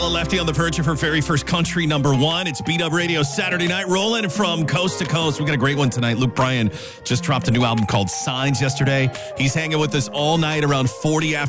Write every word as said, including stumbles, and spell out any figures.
Well, Lefty on the perch of her very first country number one. It's B-Dub Radio Saturday night, rolling from coast to coast. We got a great one tonight. Luke Bryan just dropped a new album called Signs yesterday. He's hanging with us all night around forty after